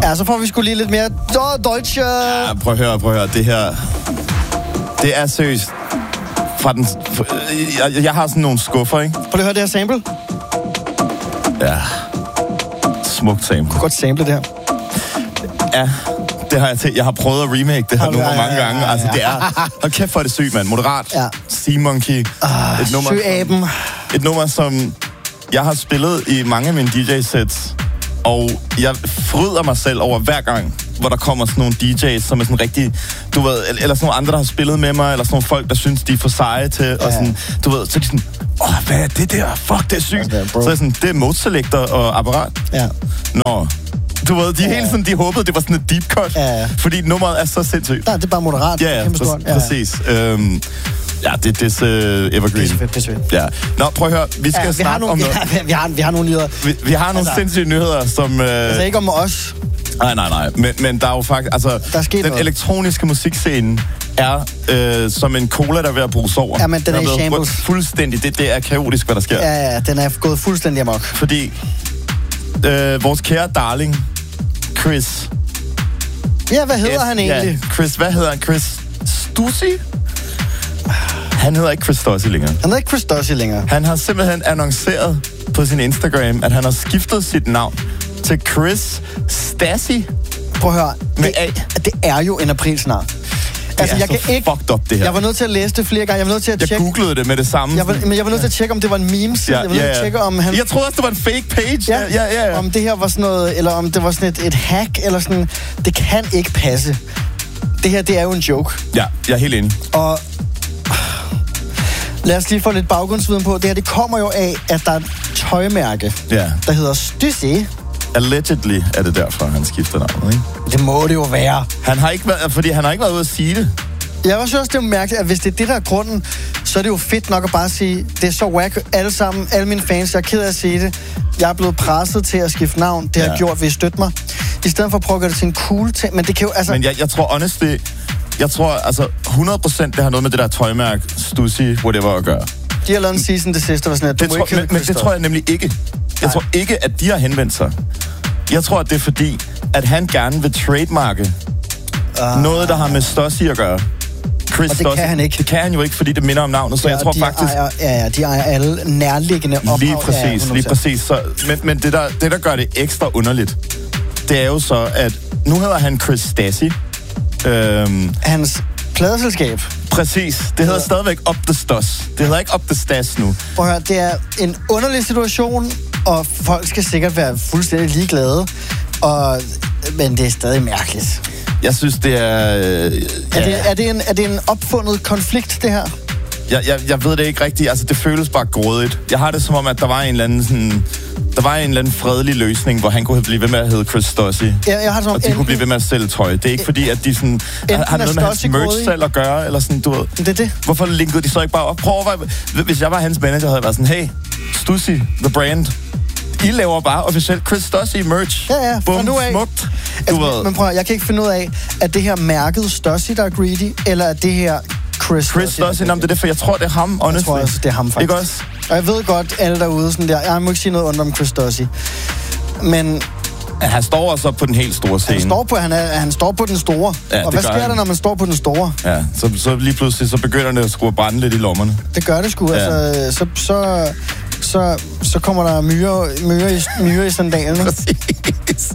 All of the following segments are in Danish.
Ja, så får vi sgu lige lidt mere Deutsche. Ja, prøv at høre. Det her... Det er seriøst. Fra den... Jeg har sådan nogle skuffer, ikke? Prøv lige at høre det her sample. Ja. Smukt sample. Du kan godt sample det her. Ja, det har jeg til. Jeg har prøvet at remake det her nummer mange gange. Altså, det er... Hold kæft for det sygt, mand. Moderat. Ja. Sea Monkey. Et nummer, Søaben. Et nummer, som jeg har spillet i mange af mine DJ-sets. Og jeg fryder mig selv over hver gang, hvor der kommer sådan nogle DJ's, som er sådan rigtig, du ved, eller sådan nogle andre, der har spillet med mig, eller sådan nogle folk, der synes, de er for seje til, og sådan, du ved, så er de sådan, hvad er det der? Fuck, det er sygt. Så er sådan, det er mode selector og apparat. Ja. Nå, du ved, de hele sådan, de håbede, det var sådan et deep cut, fordi nummeret er så sindssygt. Nej, det er bare moderat. Ja, præcis. Ja, det er evergreen. Pisse. Ja. Nå, prøv at høre. Vi skal snakke om noget. Vi har nogle nyheder. Vi har nogle sindssyge nyheder, som... Altså ikke om os. Nej. Men der er jo faktisk... Altså, den noget. elektroniske musikscene er som en cola, der er ved at bruges over. Ja, men den er i shambles. Fuldstændig. Det er kaotisk, hvad der sker. Ja, den er gået fuldstændig amok. Fordi vores kære darling, Chris... Ja, hvad hedder han egentlig? Ja, Chris, hvad hedder han? Chris Stussy? Han hedder ikke Chris Stussy længere. Han hedder ikke Chris Stussy længere. Han har simpelthen annonceret på sin Instagram, at han har skiftet sit navn til Chris Stassi. Prøv at høre. Med A. Det er jo en aprilsnar. Altså, jeg kan ikke fucked up, det her. Jeg var nødt til at læse det flere gange. Jeg var nødt til at tjekke. Jeg googlede det med det samme. Men jeg var nødt til at tjekke, om det var en meme. Jeg var nødt til at tjekke, om han... Jeg troede også, det var en fake page. Ja. Om det her var sådan noget, eller om det var sådan et hack, eller sådan... Det kan ikke passe. Det her, det er jo en joke. Ja, jeg er helt enig. Og... Lad os lige få lidt baggrundsviden på. Det her, det kommer jo af, at der er et tøjmærke, der hedder Stussy. Allegedly er det derfor, han skifter navnet, ikke? Det må det jo være. Han har ikke været, fordi han har ikke været ude at sige det. Jeg synes også, det er mærkeligt, at hvis det er det, der er grunden, så er det jo fedt nok at bare sige, det er så whack. Alle mine fans, jeg er ked af at sige det. Jeg er blevet presset til at skifte navn. Det har gjort, ved at støtte mig. I stedet for at prøve at gøre det til en cool ting. Men det kan jo altså... Men jeg tror honestly... Jeg tror, altså 100% det har noget med det der tøjmærke, Stussy, whatever at gøre. De har lavet en season det sidste, var sådan, at men det tror jeg nemlig ikke. Jeg tror ikke, at de har henvendt sig. Jeg tror, at det er fordi, at han gerne vil trademarke noget, der har med Stussy at gøre. Chris og det Stussy. Kan han ikke. Det kan han jo ikke, fordi det minder om navnet, så jeg tror faktisk... de ejer alle nærliggende ophav. Lige præcis. Så, men det, der gør det ekstra underligt, det er jo så, at nu hedder han Chris Stassi. Hans pladeselskab. Præcis. Det hedder stadigvæk Up The Stas. Det hedder ikke Up The Stas nu. Prøv at høre, det er en underlig situation, og folk skal sikkert være fuldstændig ligeglade. Men det er stadig mærkeligt. Jeg synes, det er... Er det en opfundet konflikt, det her? Jeg ved det ikke rigtigt. Altså, det føles bare grådigt. Jeg har det som om, at der var en eller anden sådan... Der var en eller anden fredelig løsning, hvor han kunne blive ved med at hedde Chris Stussy. Jeg har det som og de kunne blive ved med at sælge tøj. Det er ikke fordi, at de sådan... Har noget med hans merch-salg at gøre, eller sådan, du ved. Det er det. Hvorfor linkede de så ikke bare op? Prøv at hvis jeg var hans manager, havde jeg været sådan, hey, Stussy, the brand... I laver bare officielt Chris Stussy merch. Ja, bum, nu af. Smukt. Men prøv at, jeg kan ikke finde ud af, at det her mærket Stussy, der er greedy, eller er det her Chris Stussy, det er det, for jeg tror, det er ham, honestly. Jeg tror også, det er ham, faktisk. Ikke også? Og jeg ved godt, alle derude sådan der, jeg må ikke sige noget ondt om Chris Stussy. Men... Han står også på den helt store scene. Han står på den store. Ja, og hvad sker der, når man står på den store? Ja, så lige pludselig, så begynder det at skulle brænde lidt i lommerne. Det gør det sgu. Ja. Altså, så kommer der myrer i sandalen. Præcis.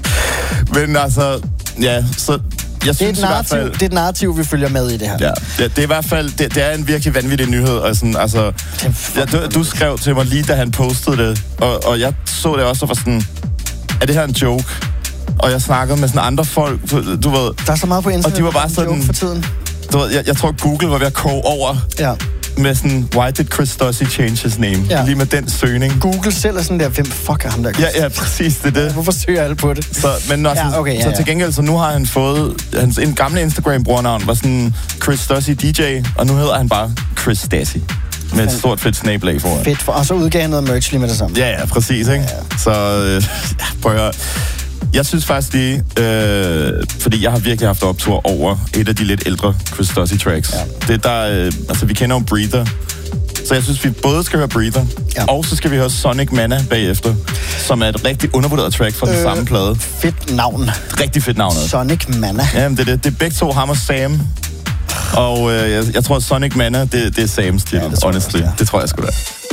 Men altså, ja, så... Jeg synes det er et narrativ, vi følger med i det her. Ja, det er i hvert fald, det er en virkelig vanvittig nyhed. Og sådan, altså, du skrev til mig lige, da han postede det, og jeg så det også og var sådan, er det her en joke? Og jeg snakkede med sådan andre folk, du ved. Der er så meget på internet, og de var bare sådan, for tiden. Du ved, jeg tror, Google var ved at koge over. Ja. Med sådan, why did Chris Stussy change his name? Ja. Lige med den søgning. Google selv er sådan der, hvem fuck er ham der? Ja, præcis, det er det. Hvorfor søger alle på det? Så, men også, så til gengæld, så nu har han fået, hans en gamle Instagram-brugernavn var sådan Chris Stussy DJ, og nu hedder han bare Chris Stassi. Med et stort fedt snabelag foran. Fedt, og så udgav han noget merch lige med det samme. Ja, præcis, ikke? Ja. Så, prøv at høre. Jeg synes faktisk lige, fordi jeg har virkelig haft optur over et af de lidt ældre Chris Stussy tracks. Ja. Det der, altså vi kender jo Breather, Så jeg synes, vi både skal høre Breather, og så skal vi høre Sonic Mana bagefter, som er et rigtig undervurderet track fra den samme plade. Fedt navn. Rigtig fedt navn. Sonic Mana. Jamen, det er begge to, ham og Sam. Og jeg tror, at Sonic Mana, det er Sams titel, honestly. Det tror jeg sgu da.